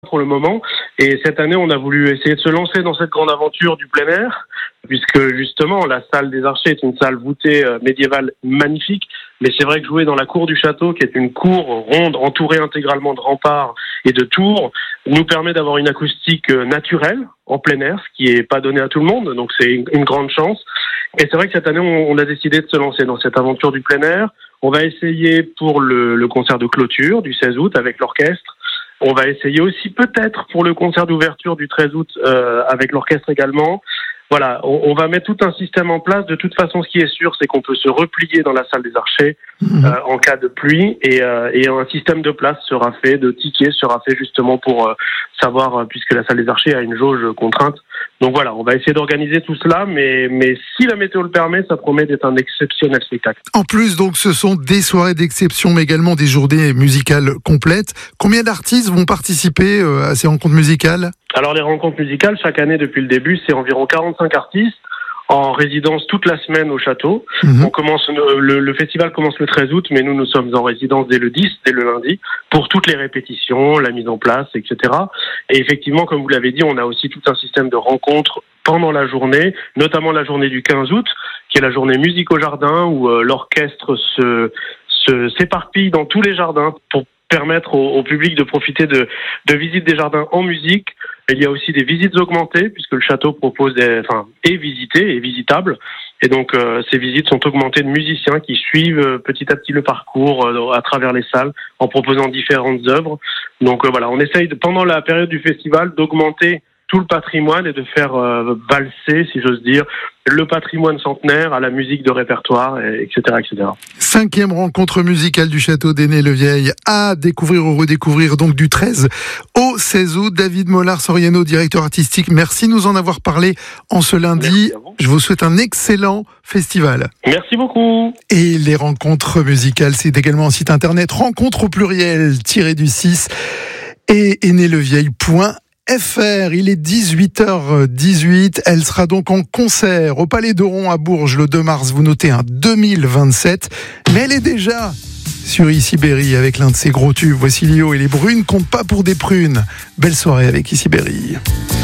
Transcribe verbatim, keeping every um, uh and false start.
pour le moment. Et cette année, on a voulu essayer de se lancer dans cette grande aventure du plein air, puisque justement, la salle des Archers est une salle voûtée euh, médiévale magnifique. Mais c'est vrai que jouer dans la cour du château, qui est une cour ronde entourée intégralement de remparts et de tours, nous permet d'avoir une acoustique naturelle en plein air, ce qui n'est pas donné à tout le monde. Donc c'est une, une grande chance. Et c'est vrai que cette année, on, on a décidé de se lancer dans cette aventure du plein air. On va essayer pour le, le concert de clôture du seize août avec l'orchestre. On va essayer aussi peut-être pour le concert d'ouverture du treize août euh, avec l'orchestre également. Voilà, on, on va mettre tout un système en place. De toute façon, ce qui est sûr, c'est qu'on peut se replier dans la salle des Archers mmh. euh, en cas de pluie et, euh, et un système de place sera fait, de tickets sera fait justement pour euh, savoir, euh, puisque la salle des Archers a une jauge contrainte. Donc voilà, on va essayer d'organiser tout cela, mais, mais si la météo le permet, ça promet d'être un exceptionnel spectacle. En plus, donc, ce sont des soirées d'exception, mais également des journées musicales complètes. Combien d'artistes vont participer euh, à ces rencontres musicales ? Alors les rencontres musicales, chaque année depuis le début, c'est environ quarante-cinq artistes en résidence toute la semaine au château. Mmh. On commence le, le festival commence le treize août, mais nous nous sommes en résidence dès le dix, dès le lundi, pour toutes les répétitions, la mise en place, et cetera. Et effectivement, comme vous l'avez dit, on a aussi tout un système de rencontres pendant la journée, notamment la journée du quinze août, qui est la journée musique au jardin, où euh, l'orchestre se, se s'éparpille dans tous les jardins pour permettre au, au public de profiter de, de visites des jardins en musique. Il y a aussi des visites augmentées, puisque le château propose des, enfin, est visité, est visitable. Et donc, euh, ces visites sont augmentées de musiciens qui suivent euh, petit à petit le parcours euh, à travers les salles en proposant différentes œuvres. Donc, euh, voilà, on essaye, de, pendant la période du festival, d'augmenter tout le patrimoine et de faire euh, valser, si j'ose dire, le patrimoine centenaire à la musique de répertoire, et, etc., et cetera. Cinquième rencontre musicale du château d'Ainay-le-Vieil à découvrir ou redécouvrir donc du treize au seize août. David Mollard-Soriano, directeur artistique, merci de nous en avoir parlé en ce lundi. Je vous souhaite un excellent festival. Merci beaucoup. Et les rencontres musicales, c'est également un site internet rencontre au pluriel tiré du six et ainay-le-vieil point F R. Il est dix-huit heures dix-huit. Elle sera donc en concert au Palais d'Oron à Bourges le deux mars. Vous notez un deux mille vingt-sept. Mais elle est déjà sur Ici Berry avec l'un de ses gros tubes. Voici Lio et les brunes comptent pas pour des prunes. Belle soirée avec Ici Berry.